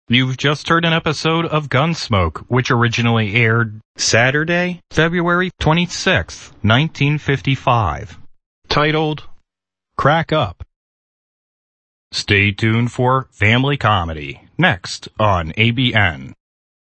You've just heard an episode of Gunsmoke, which originally aired Saturday, February 26, 1955, titled Crack Up. Stay tuned for Family Comedy, next on ABN.